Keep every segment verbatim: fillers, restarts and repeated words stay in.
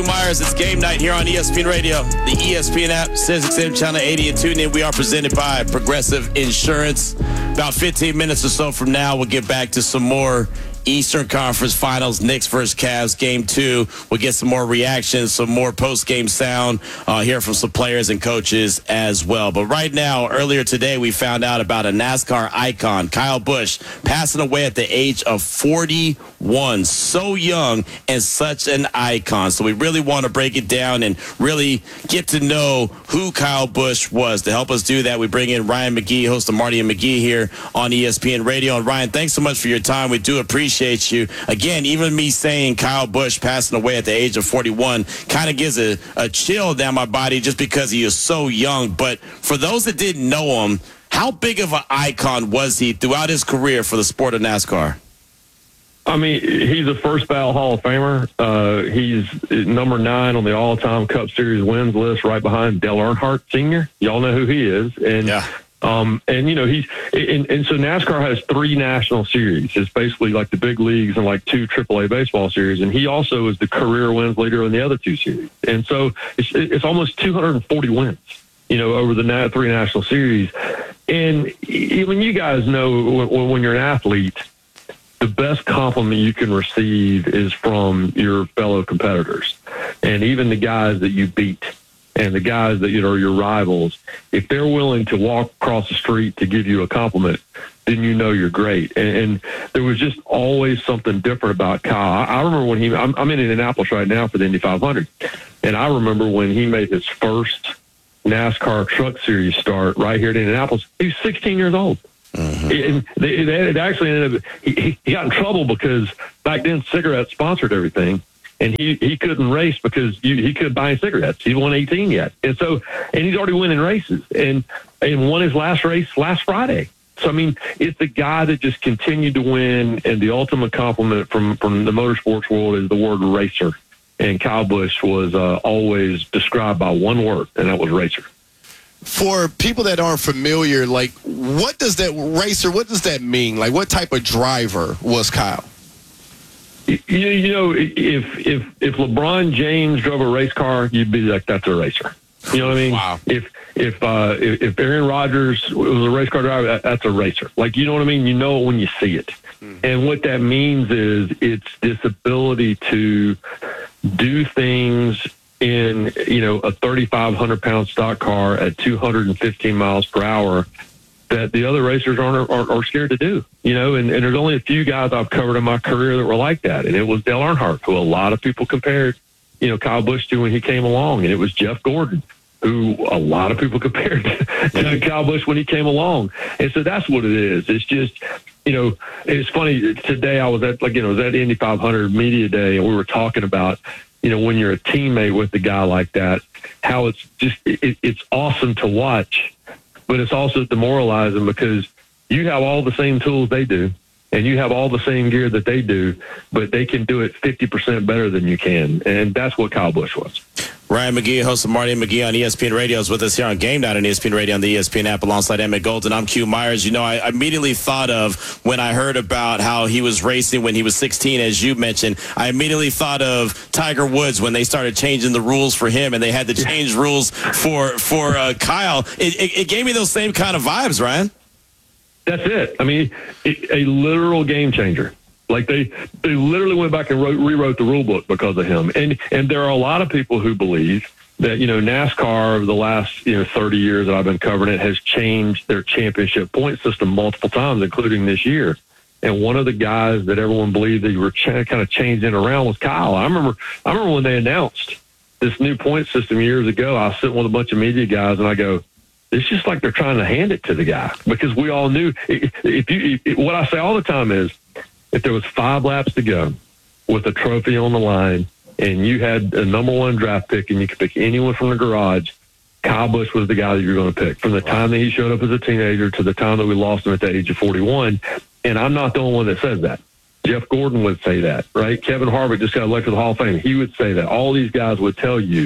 Myers, it's game night here on E S P N Radio, the E S P N app, SiriusXM Channel eighty, and tune in. We are presented by Progressive Insurance. About fifteen minutes or so from now, we'll get back to some more Eastern Conference Finals, Knicks versus Cavs, Game two. We'll get some more reactions, some more post-game sound, uh, hear from some players and coaches as well. But right now, earlier today, we found out about a NASCAR icon, Kyle Busch, passing away at the age of forty-one. So young and such an icon. So we really want to break it down and really get to know who Kyle Busch was. To help us do that, we bring in Ryan McGee, host of Marty and McGee here on E S P N Radio. And Ryan, thanks so much for your time. We do appreciate you. Again, even me saying Kyle Busch passing away at the age of forty-one kind of gives a, a chill down my body just because he is so young. But for those that didn't know him, how big of an icon was he throughout his career for the sport of NASCAR? I mean, he's a first ballot Hall of Famer. Uh, he's number nine on the all-time Cup Series wins list, right behind Dale Earnhardt Senior Y'all know who he is. And yeah. Um, and, you know, he's and, and so NASCAR has three national series. It's basically like the big leagues and like two triple A baseball series. And he also is the career wins leader in the other two series. And so it's, it's almost two hundred forty wins, you know, over the na- three national series. And even you guys know when, when you're an athlete, the best compliment you can receive is from your fellow competitors and even the guys that you beat. And the guys that, you know, are your rivals, if they're willing to walk across the street to give you a compliment, then you know you're great. And, and there was just always something different about Kyle. I, I remember when he, I'm, I'm in Indianapolis right now for the Indy five hundred. And I remember when he made his first NASCAR Truck Series start right here in Indianapolis, he was sixteen years old. Mm-hmm. And they, they it actually ended up, he, he got in trouble because back then cigarettes sponsored everything. And he, he couldn't race because you, he couldn't buy cigarettes. He wasn't eighteen yet. And so, and he's already winning races and, and won his last race last Friday. So, I mean, it's a guy that just continued to win. And the ultimate compliment from, from the motorsports world is the word racer. And Kyle Busch was uh, always described by one word, and that was racer. For people that aren't familiar, like, what does that racer, what does that mean? Like, what type of driver was Kyle? You, you know, if if if LeBron James drove a race car, you'd be like, that's a racer. You know what I mean? Wow. If if uh, if, if Aaron Rodgers was a race car driver, that, that's a racer. Like, you know what I mean? You know it when you see it. Mm-hmm. And what that means is it's this ability to do things in, you know, a thirty-five hundred pound stock car at two hundred fifteen miles per hour that the other racers aren't are, are scared to do, you know, and, and there's only a few guys I've covered in my career that were like that. And it was Dale Earnhardt, who a lot of people compared, you know, Kyle Busch to when he came along. And it was Jeff Gordon, who a lot of people compared to Kyle Busch when he came along. And so that's what it is. It's just, you know, it's funny. Today I was at, like, you know, it was at Indy five hundred Media Day, and we were talking about, you know, when you're a teammate with a guy like that, how it's just, it, it's awesome to watch. But it's also demoralizing because you have all the same tools they do and you have all the same gear that they do, but they can do it fifty percent better than you can. And that's what Kyle Busch was. Ryan McGee, host of Marty and McGee on E S P N Radio, is with us here on Game Night on E S P N Radio on the E S P N app alongside Emmett Golden. I'm Q Myers. You know, I immediately thought of when I heard about how he was racing when he was sixteen, as you mentioned, I immediately thought of Tiger Woods when they started changing the rules for him and they had to change rules for for uh, Kyle. It, it, it gave me those same kind of vibes, Ryan. That's it. I mean, it, a literal game changer. Like they, they literally went back and wrote, rewrote the rule book because of him. And and there are a lot of people who believe that, you know, NASCAR over the last, you know, thirty years that I've been covering it has changed their championship point system multiple times, including this year. And one of the guys that everyone believed that you were ch- kind of changing around was Kyle. I remember, I remember when they announced this new point system years ago. I was sitting with a bunch of media guys and I go, it's just like they're trying to hand it to the guy because we all knew. If you, if, what I say all the time is, if there was five laps to go with a trophy on the line and you had a number one draft pick and you could pick anyone from the garage, Kyle Busch was the guy that you were going to pick from the time that he showed up as a teenager to the time that we lost him at the age of forty-one. And I'm not the only one that says that. Jeff Gordon would say that, right? Kevin Harvick just got elected to the Hall of Fame. He would say that. All these guys would tell you,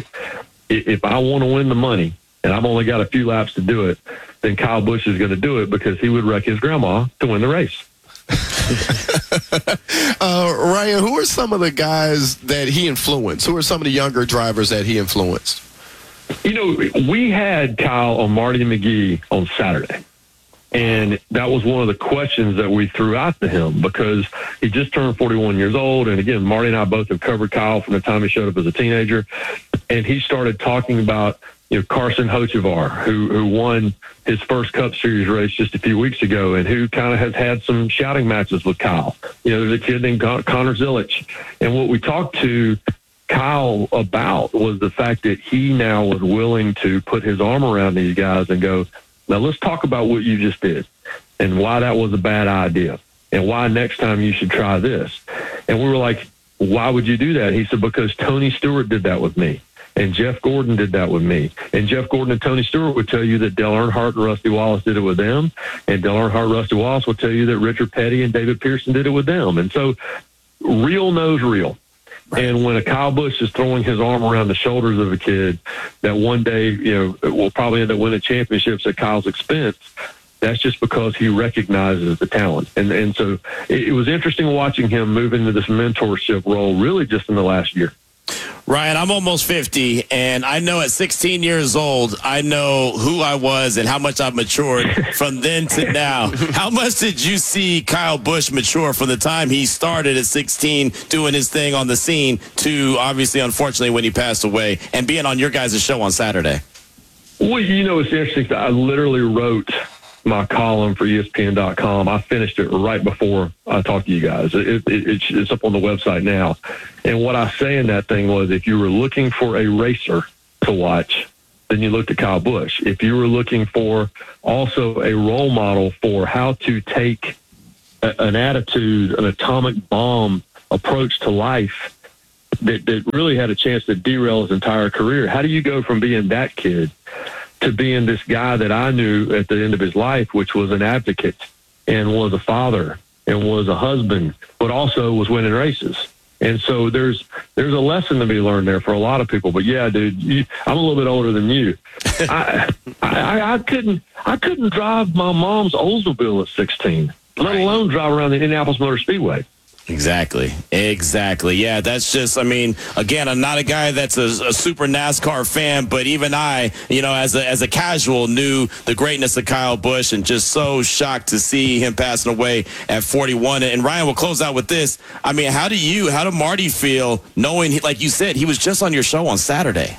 if I want to win the money and I've only got a few laps to do it, then Kyle Busch is going to do it because he would wreck his grandma to win the race. uh, Ryan, who are some of the guys that he influenced? Who are some of the younger drivers that he influenced? You know, we had Kyle on Marty McGee on Saturday. And that was one of the questions that we threw out to him because he just turned forty-one years old. And again, Marty and I both have covered Kyle from the time he showed up as a teenager. And he started talking about, you know, Carson Hocevar, who, who won his first Cup Series race just a few weeks ago and who kind of has had some shouting matches with Kyle. You know, there's a kid named Con- Connor Zilic. And what we talked to Kyle about was the fact that he now was willing to put his arm around these guys and go, now let's talk about what you just did and why that was a bad idea and why next time you should try this. And we were like, why would you do that? He said, because Tony Stewart did that with me and Jeff Gordon did that with me. And Jeff Gordon and Tony Stewart would tell you that Dale Earnhardt and Rusty Wallace did it with them. And Dale Earnhardt and Rusty Wallace would tell you that Richard Petty and David Pearson did it with them. And so real knows real. And when a Kyle Busch is throwing his arm around the shoulders of a kid that one day, you know, will probably end up winning championships at Kyle's expense, that's just because he recognizes the talent. And and so it, it was interesting watching him move into this mentorship role really just in the last year. Ryan, I'm almost fifty, and I know at sixteen years old, I know who I was and how much I've matured from then to now. How much did you see Kyle Busch mature from the time he started at sixteen doing his thing on the scene to, obviously, unfortunately, when he passed away and being on your guys' show on Saturday? Well, you know, it's interesting. I literally wrote my column for E S P N dot com. I finished it right before I talked to you guys. It, it, it's, it's up on the website now. And what I say in that thing was, if you were looking for a racer to watch, then you looked at Kyle Busch. If you were looking for also a role model for how to take a, an attitude, an atomic bomb approach to life that, that really had a chance to derail his entire career, how do you go from being that kid to being this guy that I knew at the end of his life, which was an advocate and was a father and was a husband, but also was winning races. And so there's there's a lesson to be learned there for a lot of people. But yeah, dude, you, I'm a little bit older than you. I, I I couldn't I couldn't drive my mom's Oldsmobile at sixteen, let alone drive around the Indianapolis Motor Speedway. Exactly. Exactly. Yeah, that's just, I mean, again, I'm not a guy that's a, a super NASCAR fan, but even I, you know, as a as a casual, knew the greatness of Kyle Busch and just so shocked to see him passing away at forty-one. And Ryan, we'll close out with this. I mean, how do you, how did Marty feel knowing, he, like you said, he was just on your show on Saturday?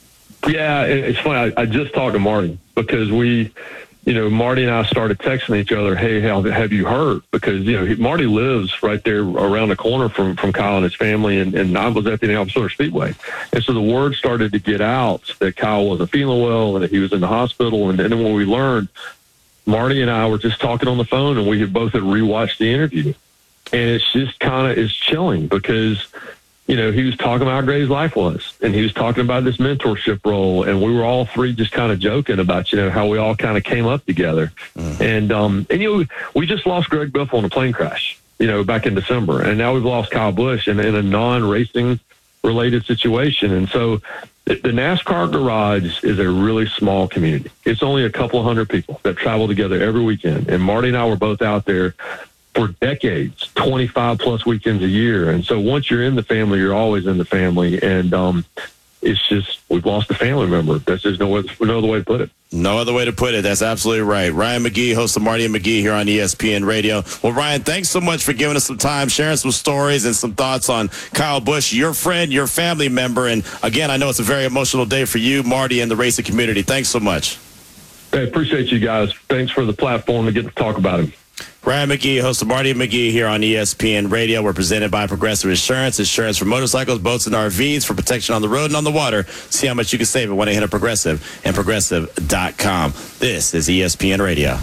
Yeah, it's funny. I, I just talked to Marty because we, you know, Marty and I started texting each other, hey, have you heard? Because, you know, he, Marty lives right there around the corner from, from Kyle and his family, and, and I was at the Indianapolis Motor Speedway. And so the word started to get out that Kyle wasn't feeling well and that he was in the hospital. And then when we learned, Marty and I were just talking on the phone, and we had both had rewatched the interview. And it's just kind of, it's chilling because, you know, he was talking about how great his life was, and he was talking about this mentorship role, and we were all three just kind of joking about, you know, how we all kind of came up together. Mm. And, um, and, you know, we just lost Greg Biffle in a plane crash, you know, back in December, and now we've lost Kyle Busch in, in a non-racing related situation. And so the, the NASCAR garage is a really small community. It's only a couple of hundred people that travel together every weekend. And Marty and I were both out there for decades, twenty-five plus weekends a year. And so once you're in the family, you're always in the family. And um, it's just, we've lost a family member. That's just no, way, no other way to put it. No other way to put it. That's absolutely right. Ryan McGee, host of Marty and McGee here on E S P N Radio. Well, Ryan, thanks so much for giving us some time, sharing some stories and some thoughts on Kyle Busch, your friend, your family member. And again, I know it's a very emotional day for you, Marty, and the racing community. Thanks so much. Hey, appreciate you guys. Thanks for the platform to get to talk about him. Ryan McGee, host of Marty and McGee here on E S P N Radio. We're presented by Progressive Insurance. Insurance for motorcycles, boats, and R Vs for protection on the road and on the water. See how much you can save at one eight hundred Progressive and Progressive dot com. This is E S P N Radio.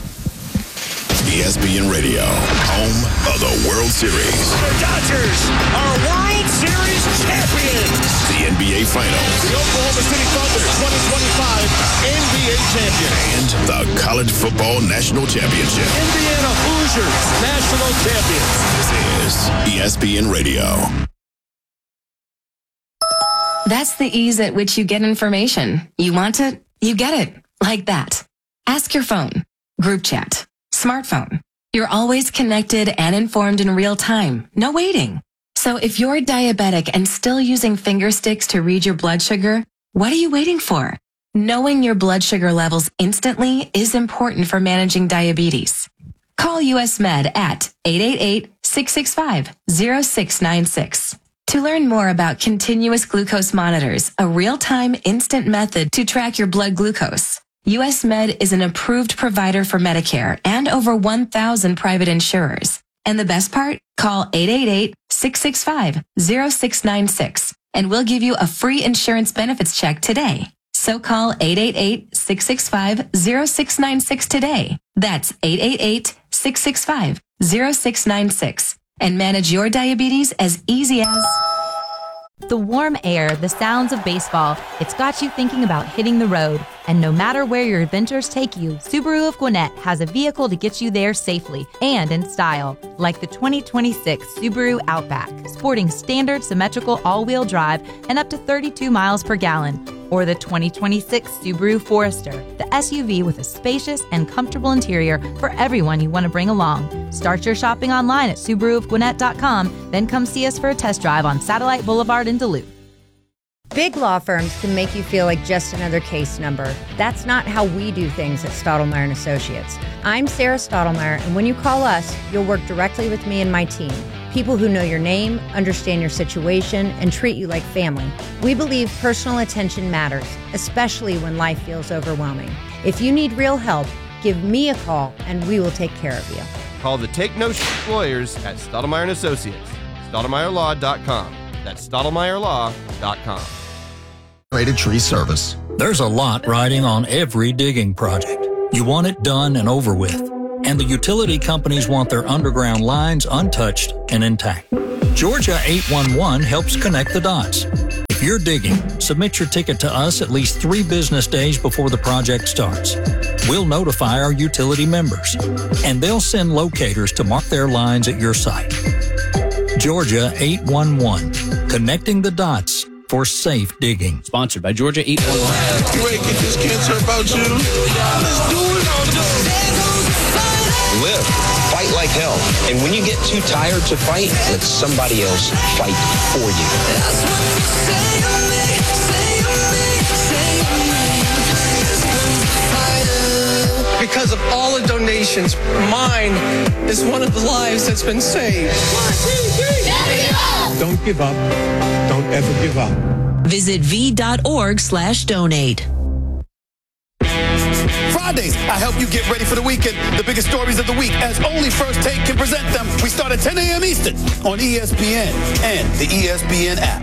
E S P N Radio, home of the World Series. The Dodgers are World Series champions. The N B A Finals. The Oklahoma City Thunder twenty twenty-five N B A champion. And the College Football National Championship. Indiana Hoosiers national champions. This is E S P N Radio. That's the ease at which you get information. You want it, you get it. Like that. Ask your phone. Group chat. Smartphone. You're always connected and informed in real time. No waiting. So if you're diabetic and still using finger sticks to read your blood sugar, what are you waiting for? Knowing your blood sugar levels instantly is important for managing diabetes. Call U S Med at eight eight eight, six six five, zero six nine six. To learn more about continuous glucose monitors, a real-time instant method to track your blood glucose, U S Med is an approved provider for Medicare and over one thousand private insurers. And the best part? Call eight eight eight, six six five, zero six nine six and we'll give you a free insurance benefits check today. So call eight eight eight, six six five, zero six nine six today. That's eight eight eight, six six five, zero six nine six and manage your diabetes as easy as... The warm air, the sounds of baseball, it's got you thinking about hitting the road. And no matter where your adventures take you, Subaru of Gwinnett has a vehicle to get you there safely and in style. Like the twenty twenty-six Subaru Outback, sporting standard symmetrical all-wheel drive and up to thirty-two miles per gallon. Or the twenty twenty-six Subaru Forester, the S U V with a spacious and comfortable interior for everyone you want to bring along. Start your shopping online at Subaru of Gwinnett dot com, then come see us for a test drive on Satellite Boulevard in Duluth. Big law firms can make you feel like just another case number. That's not how we do things at Stottlemyre and Associates. I'm Sarah Stottlemyre, and when you call us, you'll work directly with me and my team. People who know your name, understand your situation, and treat you like family. We believe personal attention matters, especially when life feels overwhelming. If you need real help, give me a call, and we will take care of you. Call the Take No Shit Lawyers at Stottlemyre and Associates. Stottlemyre Law dot com. That's Stottlemyre Law dot com. Rated Tree Service. There's a lot riding on every digging project. You want it done and over with. And the utility companies want their underground lines untouched and intact. Georgia eight one one helps connect the dots. If you're digging, submit your ticket to us at least three business days before the project starts. We'll notify our utility members, and they'll send locators to mark their lines at your site. Georgia eight one one, connecting the dots for safe digging. Sponsored by Georgia eight one one. You ain't get this cancer about you. Let's do it on Live. Fight like hell. And when you get too tired to fight, let somebody else fight for you. That's what you say to me, say to me, say to me. Because of all the donations, mine is one of the lives that's been saved. One, two, three. Don't give up. Don't ever give up. Visit v.org slash donate. Fridays, I help you get ready for the weekend. The biggest stories of the week, as only First Take can present them. We start at ten a.m. Eastern on E S P N and the E S P N app.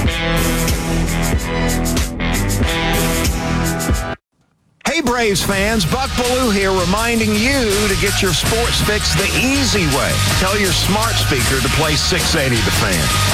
Hey Braves fans, Buck Bellew here reminding you to get your sports fix the easy way. Tell your smart speaker to play six eighty The Fan.